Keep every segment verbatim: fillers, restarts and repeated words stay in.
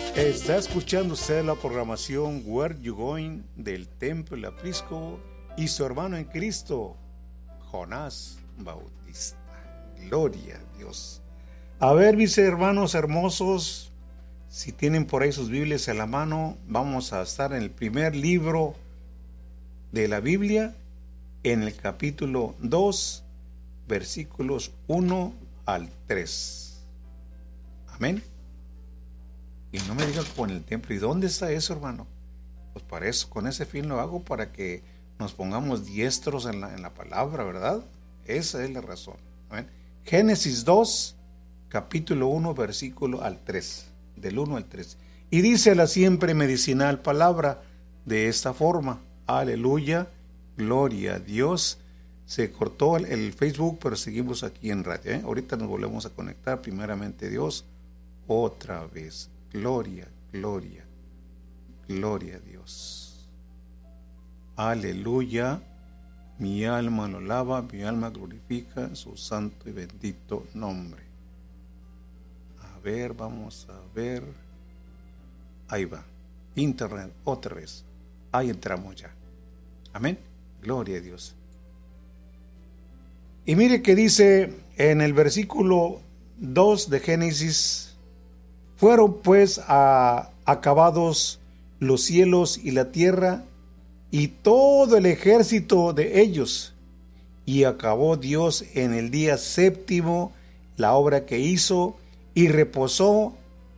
Está escuchando usted la programación Where You Going del Templo El Aprisco y su hermano en Cristo, Jonás Bautista. Gloria a Dios. A ver, mis hermanos hermosos, si tienen por ahí sus Biblias en la mano, vamos a estar en el primer libro de la Biblia, en el capítulo dos, versículos uno al tres. Amén. Y no me digan con el templo. ¿Y dónde está eso, hermano? Pues para eso, con ese fin lo hago, para que nos pongamos diestros en la, en la palabra, ¿verdad? Esa es la razón. Amén. Génesis dos, capítulo uno, versículo al tres, del uno al tres. Y dice la siempre medicinal palabra de esta forma: aleluya, gloria a Dios. Se cortó el, el Facebook, pero seguimos aquí en radio, ¿eh? Ahorita nos volvemos a conectar, primeramente Dios, otra vez. Gloria, gloria, gloria a Dios. Aleluya. Mi alma lo alaba, mi alma glorifica su santo y bendito nombre. A ver, vamos a ver. Ahí va. Internet, otra vez. Ahí entramos ya. Amén. Gloria a Dios. Y mire que dice en el versículo dos de Génesis: fueron pues a, acabados los cielos y la tierra y todo el ejército de ellos, y acabó Dios en el día séptimo la obra que hizo, y reposó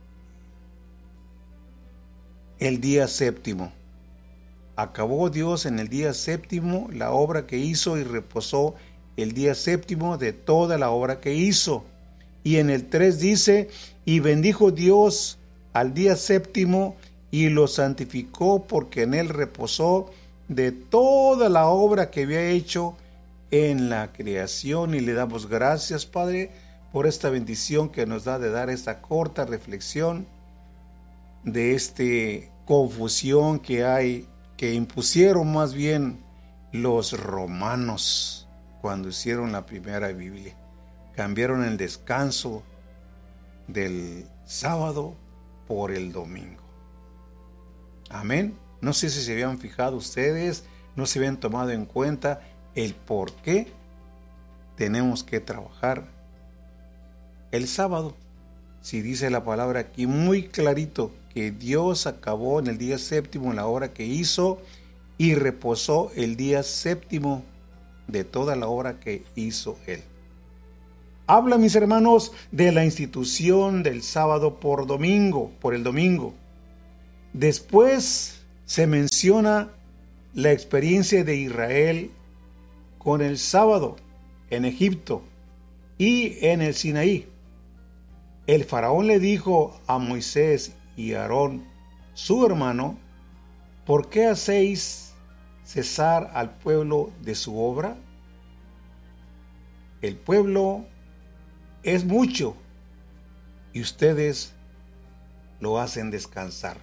el día séptimo. Acabó Dios en el día séptimo la obra que hizo, y reposó el día séptimo de toda la obra que hizo. Y en el tres dice: y bendijo Dios al día séptimo y lo santificó, porque en él reposó de toda la obra que había hecho en la creación. Y le damos gracias, Padre, por esta bendición que nos da de dar esta corta reflexión de esta confusión que hay, que impusieron más bien los romanos cuando hicieron la primera Biblia. Cambiaron el descanso del sábado por el domingo. Amén. No sé si se habían fijado ustedes, no se habían tomado en cuenta el por qué tenemos que trabajar el sábado. Si dice la palabra aquí muy clarito que Dios acabó en el día séptimo la obra que hizo, y reposó el día séptimo de toda la obra que hizo él. Habla, mis hermanos, de la institución del sábado por domingo, por el domingo. Después se menciona la experiencia de Israel con el sábado en Egipto y en el Sinaí. El faraón le dijo a Moisés y a Aarón, su hermano: ¿por qué hacéis cesar al pueblo de su obra? El pueblo es mucho y ustedes lo hacen descansar.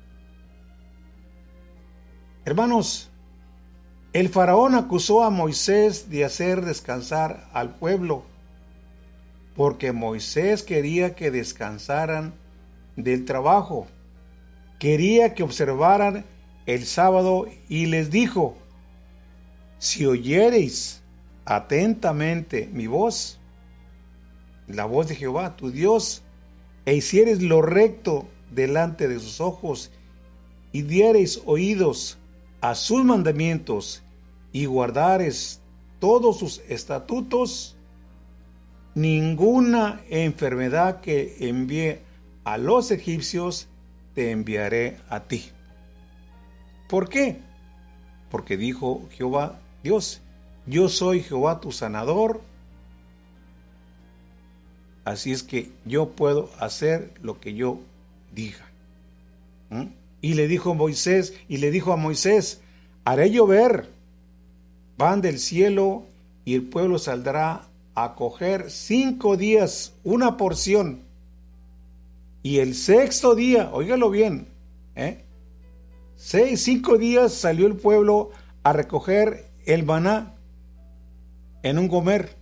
Hermanos, el faraón acusó a Moisés de hacer descansar al pueblo, porque Moisés quería que descansaran del trabajo, quería que observaran el sábado, y les dijo: si oyereis atentamente mi voz, la voz de Jehová tu Dios, e hiciereis lo recto delante de sus ojos, y diereis oídos a sus mandamientos, y guardareis todos sus estatutos, ninguna enfermedad que envié a los egipcios te enviaré a ti. ¿Por qué? Porque dijo Jehová Dios: yo soy Jehová tu sanador, así es que yo puedo hacer lo que yo diga. ¿Mm? Y le dijo Moisés, y le dijo a Moisés: haré llover pan del cielo, y el pueblo saldrá a coger cinco días una porción. Y el sexto día, óigalo bien, ¿eh? Seis, cinco días salió el pueblo a recoger el maná en un gomer,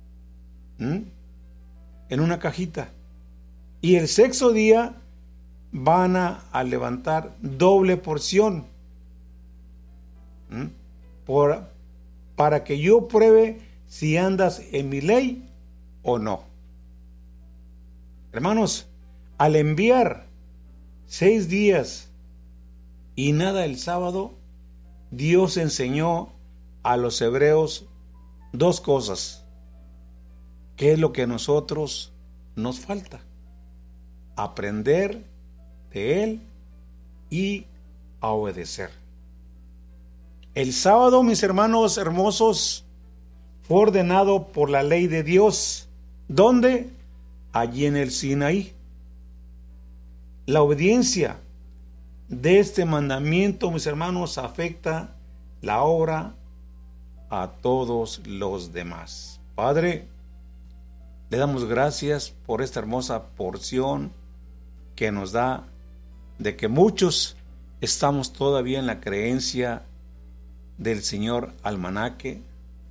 ¿Mm? en una cajita. Y el sexto día van a, a levantar doble porción. ¿Mm? Por, para que yo pruebe si andas en mi ley o no. Hermanos, al enviar seis días y nada el sábado, Dios enseñó a los hebreos dos cosas. ¿Qué es lo que a nosotros nos falta? Aprender de Él y a obedecer. El sábado, mis hermanos hermosos, fue ordenado por la ley de Dios. ¿Dónde? Allí en el Sinaí. La obediencia de este mandamiento, mis hermanos, afecta la obra a todos los demás. Padre, le damos gracias por esta hermosa porción que nos da de que muchos estamos todavía en la creencia del señor almanaque,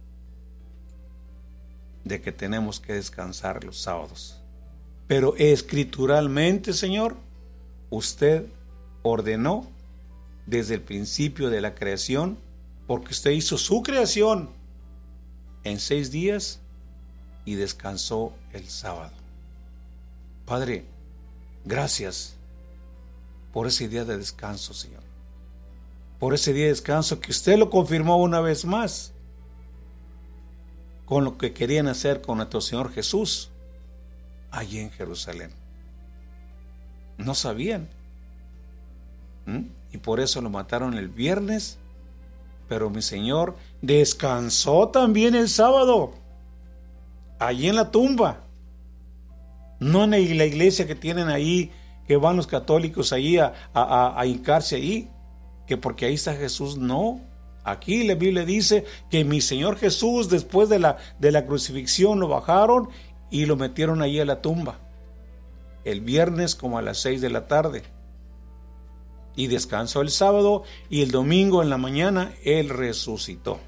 de que tenemos que descansar los sábados. Pero escrituralmente, Señor, usted ordenó desde el principio de la creación, porque usted hizo su creación en seis días y descansó el sábado. Padre, gracias por ese día de descanso, Señor. Por ese día de descanso que usted lo confirmó una vez más con lo que querían hacer con nuestro Señor Jesús allí en Jerusalén. No sabían. ¿Mm? Y por eso lo mataron el viernes, pero mi Señor descansó también el sábado, allí en la tumba. No en la iglesia que tienen ahí, que van los católicos ahí a, a, a hincarse ahí, que porque ahí está Jesús. No, aquí la Biblia dice que mi Señor Jesús, después de la, de la crucifixión, lo bajaron y lo metieron ahí a la tumba el viernes como a las seis de la tarde, y descansó el sábado, y el domingo en la mañana Él resucitó.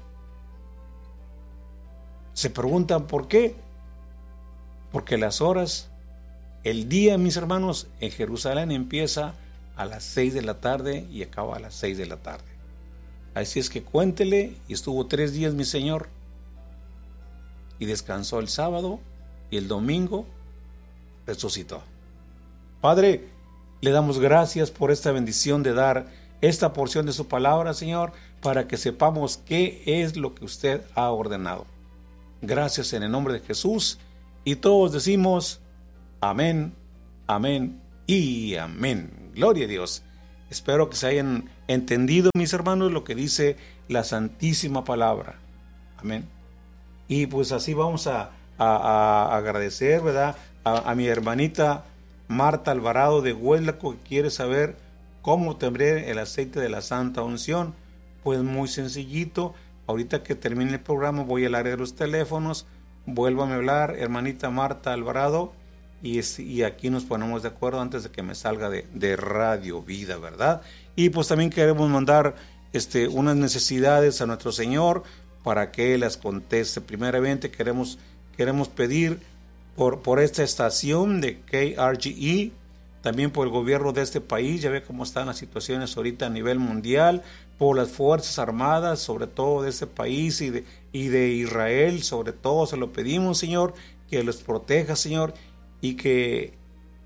Se preguntan por qué. Porque las horas, el día, mis hermanos, en Jerusalén empieza a las seis de la tarde y acaba a las seis de la tarde. Así es que cuéntele, y estuvo tres días mi Señor, y descansó el sábado, y el domingo resucitó. Padre, le damos gracias por esta bendición de dar esta porción de su palabra, Señor, para que sepamos qué es lo que usted ha ordenado. Gracias en el nombre de Jesús, y todos decimos amén, amén y amén. Gloria a Dios. Espero que se hayan entendido, mis hermanos, lo que dice la santísima palabra. Amén. Y pues así vamos a, a, a agradecer, ¿verdad? A, a mi hermanita Marta Alvarado de Huelco, que quiere saber cómo tendré el aceite de la santa unción. Pues muy sencillito. Ahorita que termine el programa voy al área de los teléfonos. Vuélvame a hablar, hermanita Marta Alvarado, y, y aquí nos ponemos de acuerdo antes de que me salga de, de Radio Vida, ¿verdad? Y pues también queremos mandar este, unas necesidades a nuestro Señor para que Él las conteste. Primeramente queremos, queremos pedir por, por esta estación de K R G E, también por el gobierno de este país. Ya ve cómo están las situaciones ahorita a nivel mundial, por las Fuerzas Armadas, sobre todo de este país, y de, y de Israel, sobre todo se lo pedimos, Señor, que los proteja, Señor, y que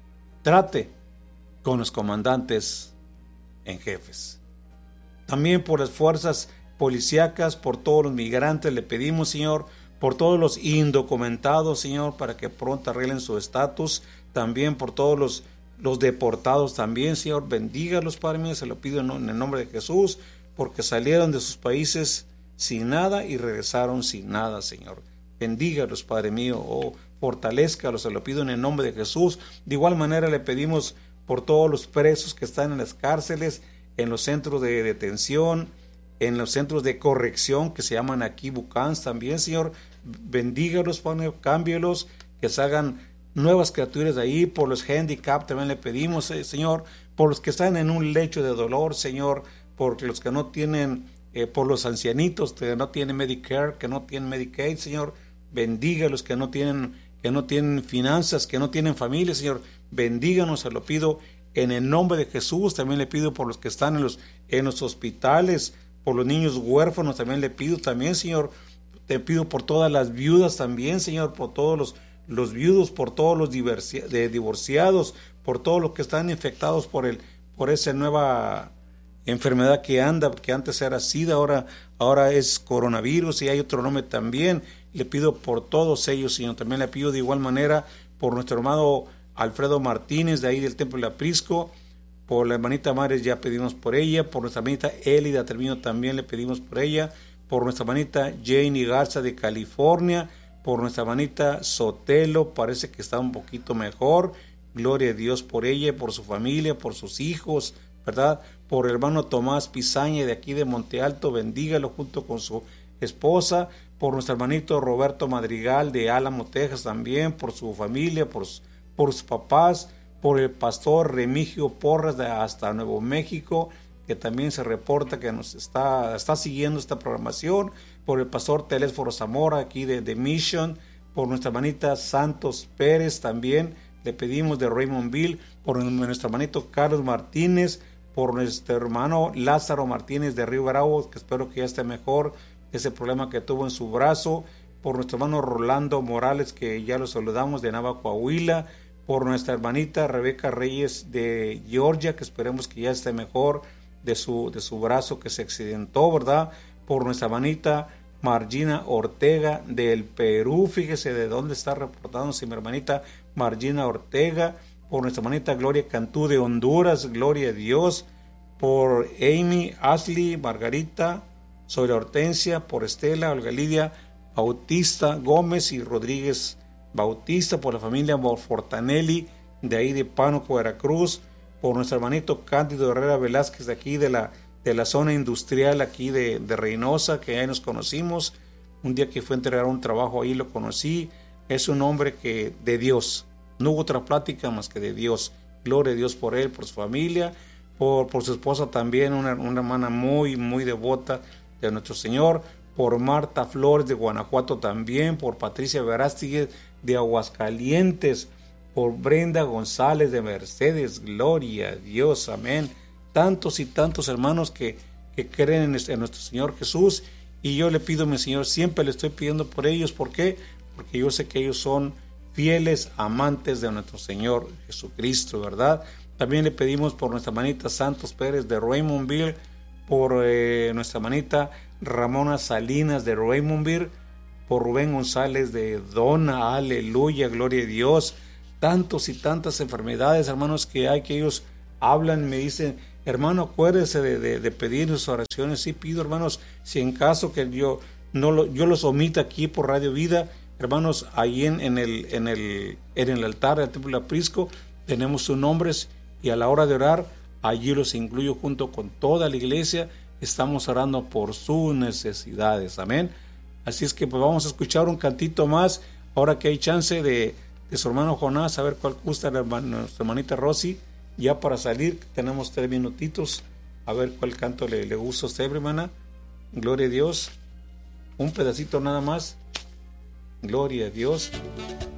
trate con los comandantes en jefes. También por las fuerzas policíacas, por todos los migrantes, le pedimos, Señor, por todos los indocumentados, Señor, para que pronto arreglen su estatus. También por todos los, los deportados también, Señor, bendígalos, Padre mío, se lo pido en el nombre de Jesús, porque salieron de sus países sin nada y regresaron sin nada, Señor. Bendígalos, Padre mío, o fortalezcalos, se lo pido en el nombre de Jesús. De igual manera le pedimos por todos los presos que están en las cárceles, en los centros de detención, en los centros de corrección que se llaman aquí Bucans también, Señor. Bendígalos, Padre, cámbielos, que salgan nuevas criaturas de ahí. Por los handicap también le pedimos, eh, Señor, por los que están en un lecho de dolor, Señor, por los que no tienen, eh, por los ancianitos que no tienen Medicare, que no tienen Medicaid, Señor, bendígalos, que no tienen, que no tienen finanzas, que no tienen familia, Señor, bendíganos, se lo pido en el nombre de Jesús. También le pido por los que están en los, en los hospitales, por los niños huérfanos, también le pido también, Señor. Te pido por todas las viudas también, Señor, por todos los, los viudos, por todos los diversi- de divorciados, por todos los que están infectados por el, por esa nueva enfermedad que anda, que antes era SIDA, ahora, ahora es coronavirus y hay otro nombre también. Le pido por todos ellos, Señor. También le pido de igual manera por nuestro hermano Alfredo Martínez, de ahí del Templo del Aprisco, por la hermanita Mares ya pedimos por ella, por nuestra hermanita Elida Termino también le pedimos por ella, por nuestra hermanita Janie Garza de California, por nuestra hermanita Sotelo, parece que está un poquito mejor, gloria a Dios por ella, por su familia, por sus hijos, ¿verdad? Por el hermano Tomás Pizaña de aquí de Monte Alto, bendígalo junto con su esposa, por nuestro hermanito Roberto Madrigal de Álamo, Texas también, por su familia, por, por sus papás, por el pastor Remigio Porras de hasta Nuevo México, que también se reporta que nos está, está siguiendo esta programación, por el pastor Telésforo Zamora aquí de, de Mission, por nuestra hermanita Santos Pérez también, le pedimos de Raymondville, por nuestro hermanito Carlos Martínez, por nuestro hermano Lázaro Martínez de Río Bravo, que espero que ya esté mejor, ese problema que tuvo en su brazo, por nuestro hermano Rolando Morales, que ya lo saludamos de Nava Coahuila, por nuestra hermanita Rebeca Reyes de Georgia, que esperemos que ya esté mejor de su, de su brazo que se accidentó, ¿verdad? Por nuestra hermanita Margina Ortega del Perú, fíjese de dónde está reportándose mi hermanita Margina Ortega, por nuestra hermanita Gloria Cantú de Honduras, gloria a Dios, por Amy, Ashley, Margarita, Soy Hortensia, por Estela, Olga Lidia Bautista Gómez y Rodríguez Bautista, por la familia Fortanelli de ahí de Pánuco, Veracruz, por nuestro hermanito Cándido Herrera Velázquez de aquí de la, de la zona industrial aquí de, de Reynosa, que ahí nos conocimos, un día que fue a entregar un trabajo ahí lo conocí, es un hombre que de Dios, no hubo otra plática más que de Dios, gloria a Dios por él, por su familia, por, por su esposa también, una, una hermana muy, muy devota de nuestro Señor, por Marta Flores de Guanajuato también, por Patricia Verástegui de Aguascalientes, por Brenda González de Mercedes, gloria a Dios, amén. Tantos y tantos hermanos que, que creen en, este, en nuestro Señor Jesús, y yo le pido, mi Señor, siempre le estoy pidiendo por ellos, ¿por qué? Porque yo sé que ellos son fieles amantes de nuestro Señor Jesucristo, ¿verdad? También le pedimos por nuestra hermanita Santos Pérez de Raymondville, por eh, nuestra hermanita Ramona Salinas de Raymondville, por Rubén González de Dona, aleluya, gloria a Dios. Tantos y tantas enfermedades, hermanos, que hay, que ellos hablan, me dicen, hermano, acuérdese de, de, de pedir sus oraciones. Sí, pido, hermanos, si en caso que yo no lo, yo los omita aquí por Radio Vida, hermanos, ahí en, en, el, en, el, en el altar del Templo del Aprisco tenemos sus nombres, y a la hora de orar, allí los incluyo junto con toda la iglesia. Estamos orando por sus necesidades, amén. Así es que pues vamos a escuchar un cantito más, ahora que hay chance de, de su hermano Jonás, a ver cuál gusta hermano, nuestra hermanita Rosy, ya para salir, tenemos tres minutitos, a ver cuál canto le, le gusta a usted, hermana. Gloria a Dios, un pedacito nada más, gloria a Dios.